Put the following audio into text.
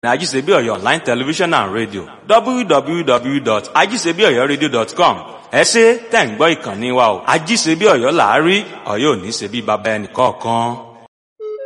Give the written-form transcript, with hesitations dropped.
Ajíṣebí Ọ̀yọ́ Online Television and Radio www.ajíṣebíọ̀yọ́radio.com. Ẹ ṣé tẹ̀ ń gbọ́ ìkànnì wa o. Ajíṣebí Ọ̀yọ́ làárí, Ọ̀yọ́ ò ní ṣe bí baba ẹnì kọ̀ọ̀kan.